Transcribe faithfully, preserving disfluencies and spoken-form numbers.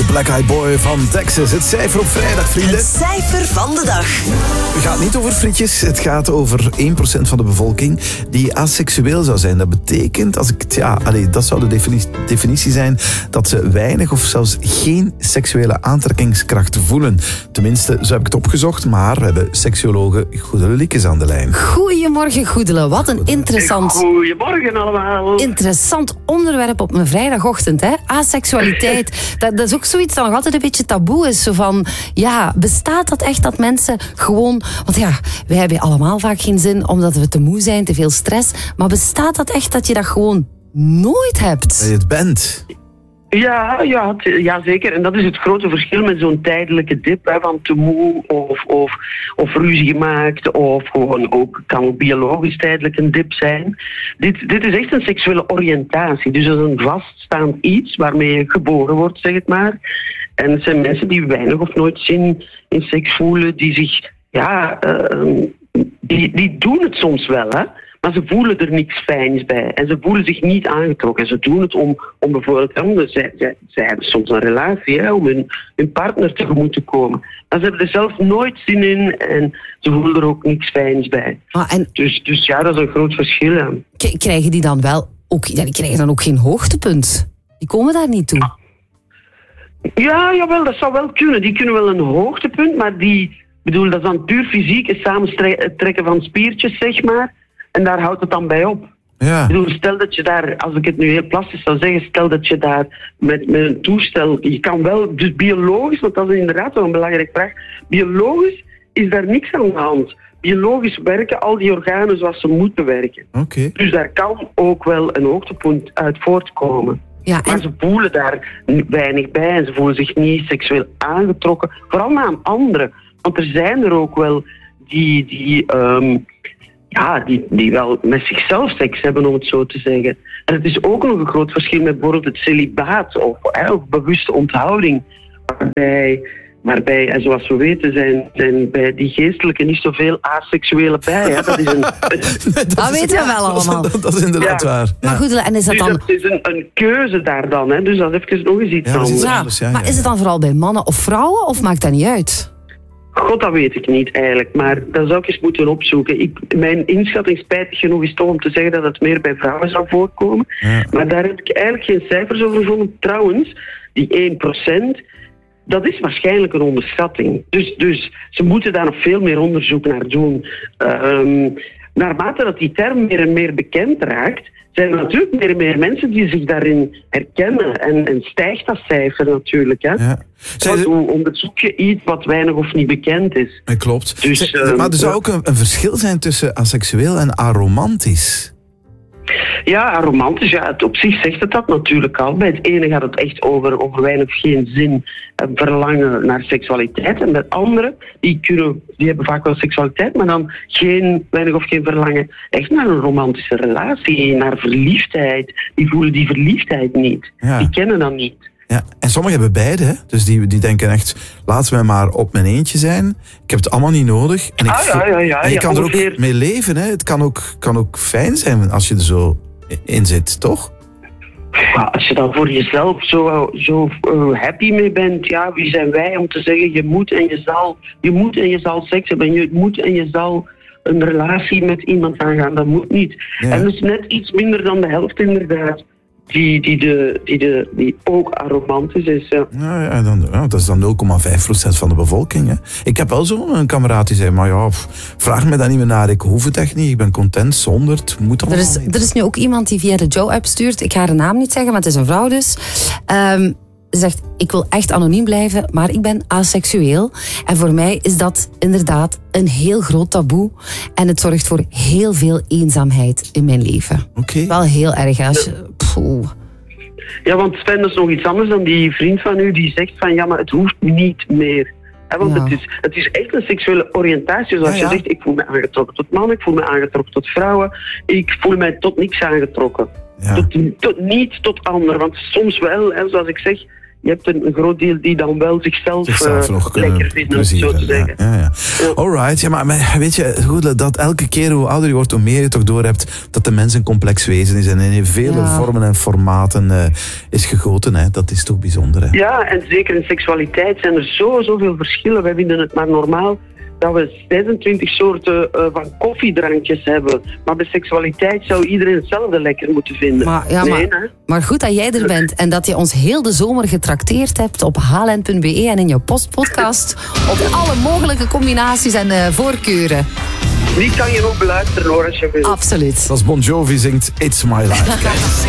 Black Eyed Boy van Texas. Het cijfer op vrijdag, vrienden. Het cijfer van de dag. Het gaat niet over frietjes. Het gaat over één procent van de bevolking die aseksueel zou zijn. Dat betekent, als ik, ja, allee, dat zou de definitie, definitie zijn, dat ze weinig of zelfs geen seksuele aantrekkingskracht voelen. Tenminste, zo heb ik het opgezocht, maar we hebben seksuologe Goedele Liekes aan de lijn. Goedemorgen, Goedele. Wat een interessant... Goedemorgen allemaal. Interessant onderwerp op een vrijdagochtend, hè? Aseksualiteit. Dat, dat is ook zoiets dat nog altijd een beetje taboe is. Zo van, ja, bestaat dat echt dat mensen gewoon... Want ja, wij hebben allemaal vaak geen zin omdat we te moe zijn, te veel stress. Maar bestaat dat echt dat je dat gewoon nooit hebt? Dat je het bent. Ja, ja, t- ja, zeker. En dat is het grote verschil met zo'n tijdelijke dip, hè, van te moe of, of, of ruzie gemaakt of gewoon ook, kan ook biologisch tijdelijk een dip zijn. Dit, dit is echt een seksuele oriëntatie. Dus dat is een vaststaand iets waarmee je geboren wordt, zeg het maar. En het zijn mensen die weinig of nooit zin in seks voelen, die zich, ja, uh, die, die doen het soms wel, hè. Maar ze voelen er niks fijns bij. En ze voelen zich niet aangetrokken. Ze doen het om, om bijvoorbeeld... Ja, zij, zij, zij hebben soms een relatie, hè, om hun, hun partner tegemoet te komen. Maar ze hebben er zelf nooit zin in. En ze voelen er ook niks fijns bij. Ah, en dus, dus ja, dat is een groot verschil. Hè. k- krijgen die dan wel... Ook, ja, die krijgen dan ook geen hoogtepunt? Die komen daar niet toe? Ja, jawel, dat zou wel kunnen. Die kunnen wel een hoogtepunt. Maar die... Ik bedoel, dat is dan puur fysiek. Het samentrekken van spiertjes, zeg maar. En daar houdt het dan bij op. Ja. Ik bedoel, stel dat je daar, als ik het nu heel plastisch zou zeggen, stel dat je daar met, met een toestel, je kan wel, dus biologisch, want dat is inderdaad wel een belangrijke vraag, biologisch is daar niks aan de hand. Biologisch werken al die organen zoals ze moeten werken. Oké. Dus daar kan ook wel een hoogtepunt uit voortkomen. Ja, Maar en, ze voelen daar weinig bij en ze voelen zich niet seksueel aangetrokken, vooral naar een andere. Want er zijn er ook wel die... die um, Ja, die, die wel met zichzelf seks hebben, om het zo te zeggen. En het is ook nog een groot verschil met bijvoorbeeld het celibaat of, hè, of bewuste onthouding. Waarbij, waarbij, en zoals we weten, zijn, zijn bij die geestelijke niet zoveel aseksuele bij. Hè. Dat is een, dat, dat weten we wel allemaal. Dat, dat is inderdaad Ja. waar. Maar Ja. goed, en is dat dus dan... dat is een, een keuze daar dan. Hè. Dus dat is even nog eens iets Ja, dat is iets anders. Ja, anders, ja, maar ja. is het dan vooral bij mannen of vrouwen, of maakt dat niet uit? God, dat weet ik niet eigenlijk, maar dat zou ik eens moeten opzoeken. Ik, mijn inschatting, spijtig genoeg, is toch om te zeggen dat het meer bij vrouwen zou voorkomen. Ja. Maar daar heb ik eigenlijk geen cijfers over gevonden. Trouwens, die één procent, dat is waarschijnlijk een onderschatting. Dus, dus ze moeten daar nog veel meer onderzoek naar doen. Um, naarmate dat die term meer en meer bekend raakt, zijn er natuurlijk meer en meer mensen die zich daarin herkennen. En, en stijgt dat cijfer natuurlijk. Hè? Ja. Zij- Want hoe onderzoek je iets wat weinig of niet bekend is? Ja, klopt. Dus, Zij- eh, maar er zou ja. ook een, een verschil zijn tussen aseksueel en aromantisch. Ja, romantisch, ja, het op zich zegt het dat natuurlijk al. Bij het ene gaat het echt over, over weinig of geen zin, eh, verlangen naar seksualiteit. En bij het andere, die, kunnen, die hebben vaak wel seksualiteit, maar dan geen, weinig of geen verlangen echt naar een romantische relatie, naar verliefdheid. Die voelen die verliefdheid niet. Ja. Die kennen dat niet. Ja. En sommigen hebben beide, hè? Dus die, die denken echt, laat mij maar op mijn eentje zijn. Ik heb het allemaal niet nodig. En, ik Ah, ja, ja, ja, en je ja, kan er ongeveer. ook mee leven, hè? Het kan ook, kan ook fijn zijn als je er zo in zit, toch? Ja, als je dan voor jezelf zo, zo uh, happy mee bent, ja, wie zijn wij om te zeggen je moet en je zal, je moet en je zal seks hebben, je moet en je zal een relatie met iemand aangaan, dat moet niet. Ja. En dus net iets minder dan de helft inderdaad, die, die, de, die, de, die ook aromantisch is. Ja. Ja, ja, dan, ja, dat is dan nul komma vijf procent van de bevolking. Hè. Ik heb wel zo'n kameraad die zei, maar ja, pff, vraag me daar niet meer naar. Ik hoef het echt niet. Ik ben content zonder. Het moet Er allemaal is, niet. er is nu ook iemand die via de Joe-app stuurt. Ik ga haar naam niet zeggen, maar het is een vrouw dus. Um, ze zegt, ik wil echt anoniem blijven, maar ik ben aseksueel. En voor mij is dat inderdaad een heel groot taboe. En het zorgt voor heel veel eenzaamheid in mijn leven. Oké. Wel heel erg, hè, als je... Poeh. Ja, want Sven, dat is nog iets anders dan die vriend van u die zegt van ja, maar het hoeft niet meer. He, want Ja. het, is, het is echt een seksuele oriëntatie. Zoals Ja, ja. je zegt, ik voel me aangetrokken tot mannen, ik voel me aangetrokken tot vrouwen. Ik voel mij tot niks aangetrokken. Ja. Tot, tot, niet tot anderen. Want soms wel, hè, zoals ik zeg, je hebt een, een groot deel die dan wel zichzelf, Zichzelf uh, nog lekker vinden, om zo te zeggen. Ja, ja, ja. Alright, ja, maar, maar weet je, goed, dat elke keer hoe ouder je wordt, hoe meer je toch doorhebt dat de mens een complex wezen is en in vele Ja. vormen en formaten uh, is gegoten. Hè. Dat is toch bijzonder. Hè? Ja, en zeker in seksualiteit zijn er zo, zoveel verschillen. Wij vinden het maar normaal dat we zesentwintig soorten uh, van koffiedrankjes hebben. Maar bij seksualiteit zou iedereen hetzelfde lekker moeten vinden. Maar, ja, nee, maar, hè? maar goed dat jij er bent en dat je ons heel de zomer getrakteerd hebt op h l n punt b e en in jouw postpodcast op alle mogelijke combinaties en uh, voorkeuren. Die kan je nog beluisteren hoor, als je wil. Absoluut. Als Bon Jovi zingt It's My Life.